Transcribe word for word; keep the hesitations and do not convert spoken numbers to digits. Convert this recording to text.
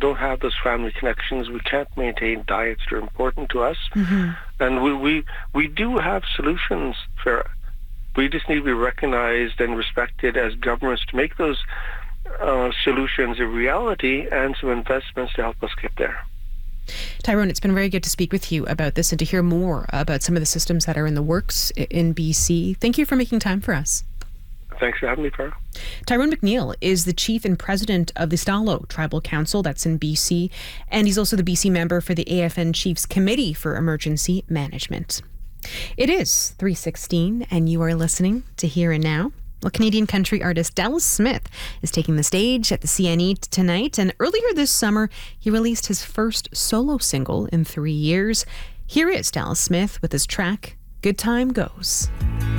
don't have those family connections, we can't maintain diets that are important to us. Mm-hmm. And we, we, we do have solutions for We just need to be recognized and respected as governments to make those uh, solutions a reality and some investments to help us get there. Tyrone, it's been very good to speak with you about this and to hear more about some of the systems that are in the works in B C. Thank you for making time for us. Thanks for having me, Farah. Tyrone McNeil is the chief and president of the Stalo Tribal Council, that's in B C, and he's also the B C member for the A F N Chiefs Committee for Emergency Management. It is three sixteen, and you are listening to Here and Now. Well, Canadian country artist Dallas Smith is taking the stage at the C N E tonight, and earlier this summer, he released his first solo single in three years. Here is Dallas Smith with his track, Good Time Goes.